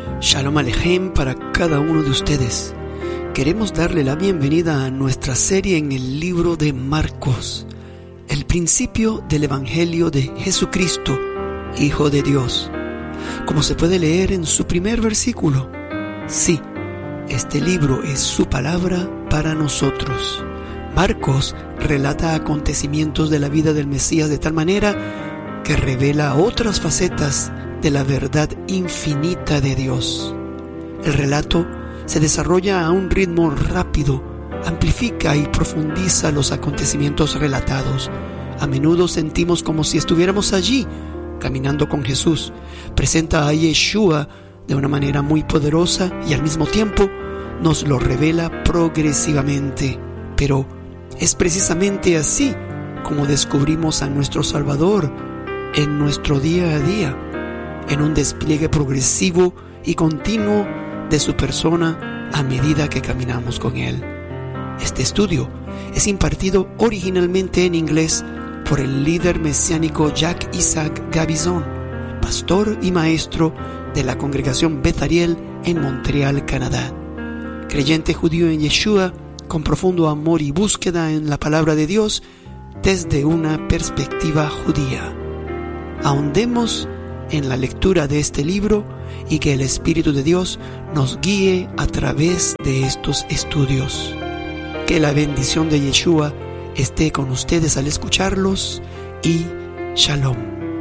Shalom Alejem para cada uno de ustedes. Queremos darle la bienvenida a nuestra serie en el libro de Marcos, el principio del Evangelio de Jesucristo, Hijo de Dios. Como se puede leer en su primer versículo, sí, este libro es su palabra para nosotros. Marcos relata acontecimientos de la vida del Mesías de tal manera que revela otras facetas de la verdad infinita de Dios. El relato se desarrolla a un ritmo rápido, amplifica y profundiza los acontecimientos relatados. A menudo sentimos como si estuviéramos allí, caminando con Jesús. Presenta a Yeshua de una manera muy poderosa y al mismo tiempo nos lo revela progresivamente. Pero es precisamente así como descubrimos a nuestro Salvador en nuestro día a día, en un despliegue progresivo y continuo de su persona a medida que caminamos con Él. Este estudio es impartido originalmente en inglés por el líder mesiánico Jacques Isaac Gabizon, pastor y maestro de la congregación Beth Ariel en Montreal, Canadá. Creyente judío en Yeshua, con profundo amor y búsqueda en la palabra de Dios desde una perspectiva judía. Ahondemos en la lectura de este libro y que el Espíritu de Dios nos guíe a través de estos estudios. Que la bendición de Yeshua esté con ustedes al escucharlos y Shalom.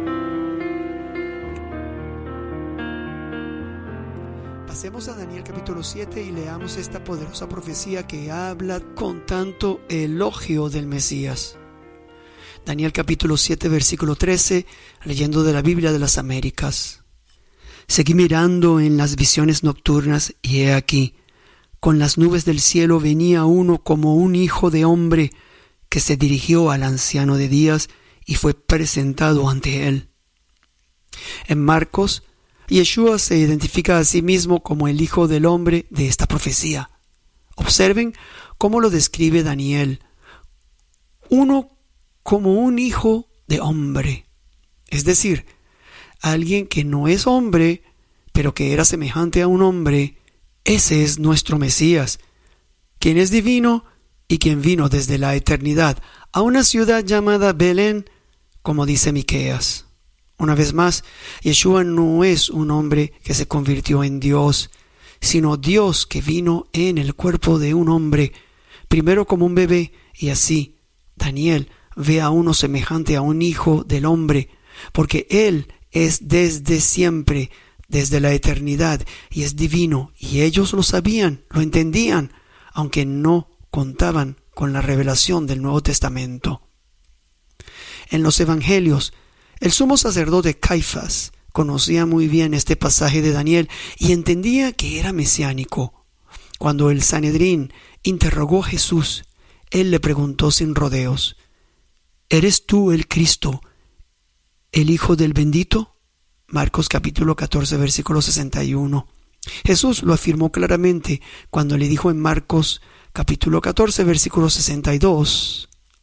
Pasemos a Daniel capítulo 7 y leamos esta poderosa profecía que habla con tanto elogio del Mesías. Daniel capítulo 7 versículo 13, leyendo de la Biblia de las Américas. Seguí mirando en las visiones nocturnas y he aquí, con las nubes del cielo venía uno como un hijo de hombre que se dirigió al anciano de días y fue presentado ante él. En Marcos, Yeshua se identifica a sí mismo como el Hijo del Hombre de esta profecía. Observen cómo lo describe Daniel. Uno como un hijo de hombre. Es decir, alguien que no es hombre, pero que era semejante a un hombre. Ese es nuestro Mesías, quien es divino y quien vino desde la eternidad a una ciudad llamada Belén, como dice Miqueas. Una vez más, Yeshua no es un hombre que se convirtió en Dios, sino Dios que vino en el cuerpo de un hombre, primero como un bebé, y así Daniel ve a uno semejante a un hijo del hombre, porque Él es desde siempre, desde la eternidad, y es divino, y ellos lo sabían, lo entendían, aunque no contaban con la revelación del Nuevo Testamento. En los Evangelios, el sumo sacerdote Caifás conocía muy bien este pasaje de Daniel y entendía que era mesiánico. Cuando el Sanedrín interrogó a Jesús, él le preguntó sin rodeos: ¿Eres tú el Cristo, el Hijo del Bendito? Marcos capítulo 14, versículo 61. Jesús lo afirmó claramente cuando le dijo en Marcos capítulo 14, versículo 62.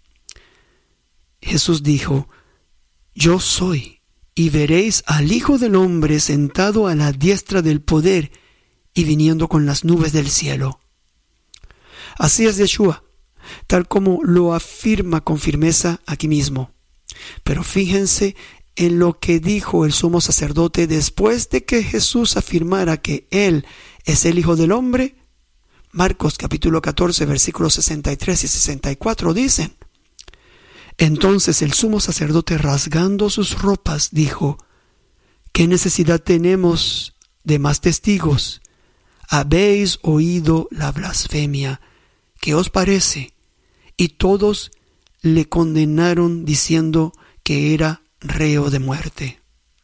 Jesús dijo: Yo soy, y veréis al Hijo del Hombre sentado a la diestra del poder y viniendo con las nubes del cielo. Así es Yeshua, tal como lo afirma con firmeza aquí mismo. Pero fíjense en lo que dijo el sumo sacerdote después de que Jesús afirmara que Él es el Hijo del Hombre. Marcos capítulo 14, versículos 63 y 64 dicen: Entonces el sumo sacerdote, rasgando sus ropas, dijo: ¿Qué necesidad tenemos de más testigos? Habéis oído la blasfemia. ¿Qué os parece? Y todos le condenaron diciendo que era reo de muerte.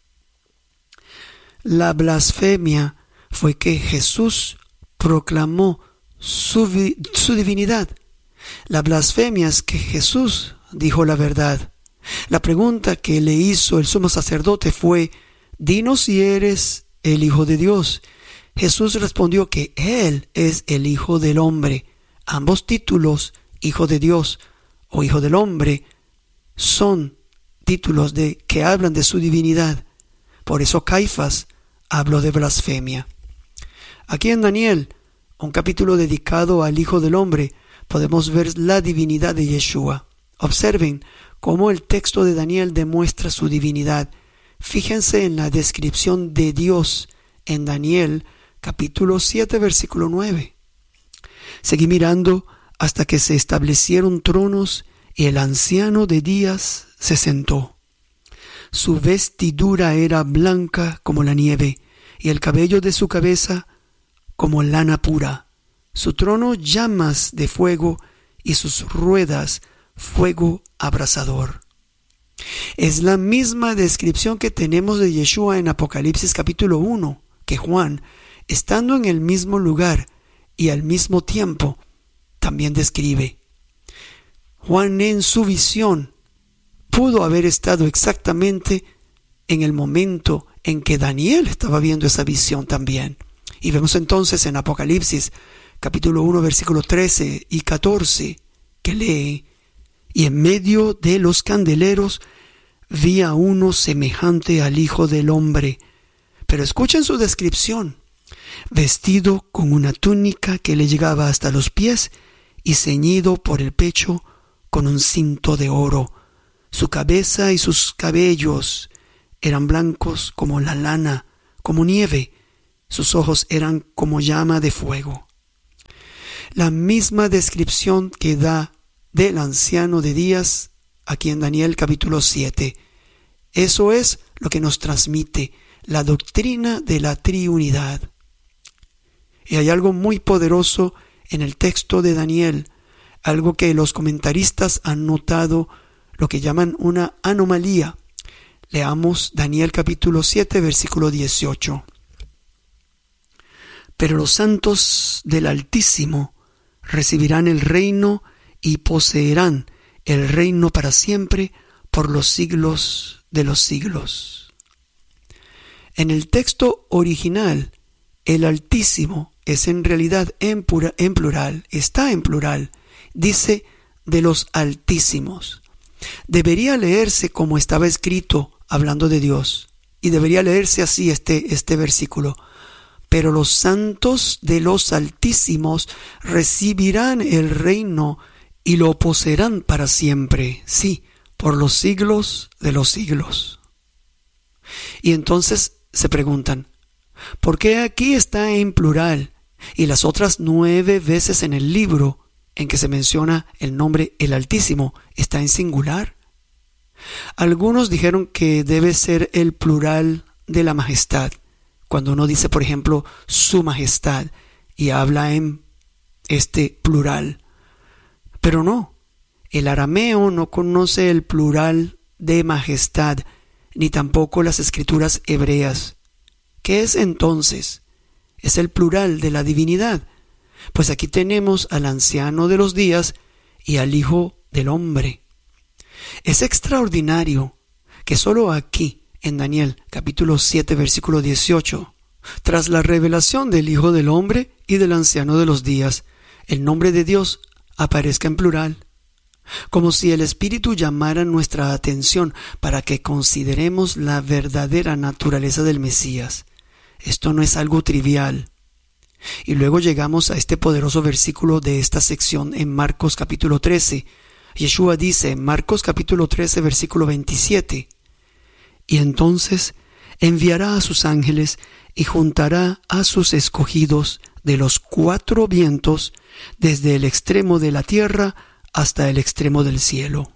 La blasfemia fue que Jesús proclamó su divinidad. La blasfemia es que Jesús dijo la verdad. La pregunta que le hizo el sumo sacerdote fue: dinos si eres el Hijo de Dios. Jesús respondió que Él es el Hijo del Hombre. Ambos títulos, Hijo de Dios o Hijo del Hombre, son títulos que hablan de su divinidad. Por eso Caifás habló de blasfemia. Aquí en Daniel, un capítulo dedicado al Hijo del Hombre, podemos ver la divinidad de Yeshua. Observen cómo el texto de Daniel demuestra su divinidad. Fíjense en la descripción de Dios en Daniel, capítulo 7, versículo 9. Seguí mirando hasta que se establecieron tronos y el anciano de días se sentó. Su vestidura era blanca como la nieve y el cabello de su cabeza como lana pura. Su trono llamas de fuego y sus ruedas fuego abrasador. Es la misma descripción que tenemos de Yeshua en Apocalipsis capítulo 1, que Juan, estando en el mismo lugar y al mismo tiempo, también describe. Juan en su visión pudo haber estado exactamente en el momento en que Daniel estaba viendo esa visión también. Y vemos entonces en Apocalipsis capítulo 1 versículos 13 y 14 que lee: y en medio de los candeleros vi a uno semejante al Hijo del Hombre. Pero escuchen su descripción: vestido con una túnica que le llegaba hasta los pies y ceñido por el pecho con un cinto de oro. Su cabeza y sus cabellos eran blancos como la lana, como nieve. Sus ojos eran como llama de fuego. La misma descripción que da del anciano de días aquí en Daniel capítulo 7. Eso es lo que nos transmite la doctrina de la triunidad. Y hay algo muy poderoso en el texto de Daniel, algo que los comentaristas han notado, lo que llaman una anomalía. Leamos Daniel capítulo 7 versículo 18. Pero los santos del Altísimo recibirán el reino y poseerán el reino para siempre por los siglos de los siglos. En el texto original, el Altísimo es en realidad en plural, está en plural, dice de los altísimos. Debería leerse como estaba escrito hablando de Dios, y debería leerse así este versículo. Pero los santos de los altísimos recibirán el reino y lo poseerán para siempre, sí, por los siglos de los siglos. Y entonces se preguntan, ¿por qué aquí está en plural y las otras 9 veces en el libro en que se menciona el nombre el Altísimo está en singular? Algunos dijeron que debe ser el plural de la majestad, cuando uno dice, por ejemplo, su majestad y habla en este plural. Pero no, el arameo no conoce el plural de majestad, ni tampoco las escrituras hebreas. ¿Qué es entonces? Es el plural de la divinidad. Pues aquí tenemos al anciano de los días y al Hijo del Hombre. Es extraordinario que solo aquí, en Daniel capítulo 7 versículo 18, tras la revelación del Hijo del Hombre y del anciano de los días, el nombre de Dios aparezca en plural, como si el Espíritu llamara nuestra atención para que consideremos la verdadera naturaleza del Mesías. Esto no es algo trivial. Y luego llegamos a este poderoso versículo de esta sección en Marcos capítulo 13. Yeshua dice en Marcos capítulo 13 versículo 27: y entonces enviará a sus ángeles y juntará a sus escogidos de los 4 vientos, desde el extremo de la tierra hasta el extremo del cielo.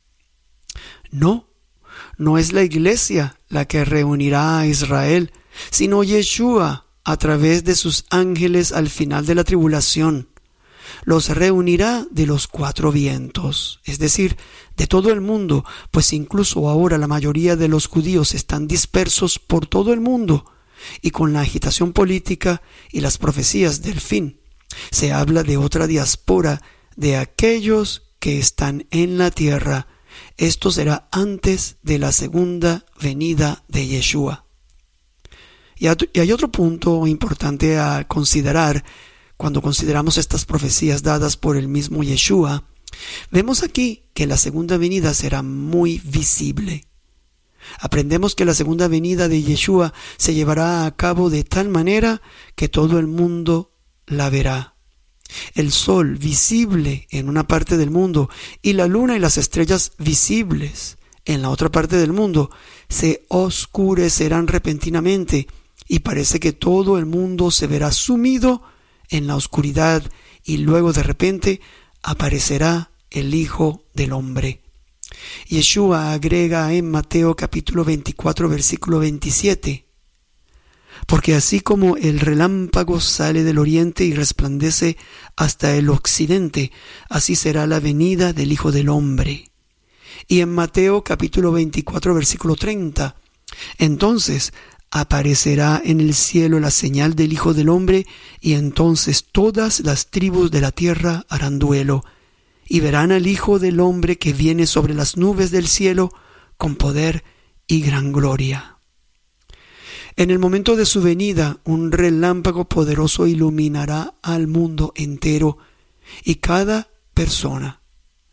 No es la iglesia la que reunirá a Israel, sino Yeshua a través de sus ángeles al final de la tribulación. Los reunirá de los 4 vientos, es decir, de todo el mundo, pues incluso ahora la mayoría de los judíos están dispersos por todo el mundo, y con la agitación política y las profecías del fin, se habla de otra diáspora de aquellos que están en la tierra. Esto será antes de la segunda venida de Yeshua. Y hay otro punto importante a considerar cuando consideramos estas profecías dadas por el mismo Yeshua. Vemos aquí que la segunda venida será muy visible. Aprendemos que la segunda venida de Yeshua se llevará a cabo de tal manera que todo el mundo la verá. El sol visible en una parte del mundo y la luna y las estrellas visibles en la otra parte del mundo se oscurecerán repentinamente y parece que todo el mundo se verá sumido en la oscuridad y luego de repente aparecerá el Hijo del Hombre. Yeshua agrega en Mateo capítulo 24 versículo 27: porque así como el relámpago sale del oriente y resplandece hasta el occidente, así será la venida del Hijo del Hombre. Y en Mateo capítulo 24 versículo 30: entonces aparecerá en el cielo la señal del Hijo del Hombre, y entonces todas las tribus de la tierra harán duelo, y verán al Hijo del Hombre que viene sobre las nubes del cielo con poder y gran gloria. En el momento de su venida, un relámpago poderoso iluminará al mundo entero, y a cada persona,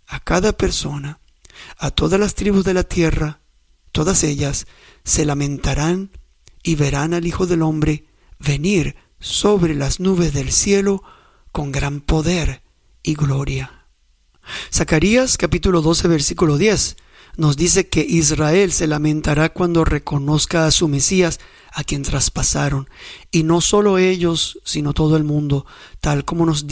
a todas las tribus de la tierra, todas ellas se lamentarán y verán al Hijo del Hombre venir sobre las nubes del cielo con gran poder y gloria. Zacarías capítulo 12 versículo 10 nos dice que Israel se lamentará cuando reconozca a su Mesías, a quien traspasaron, y no solo ellos, sino todo el mundo, tal como nos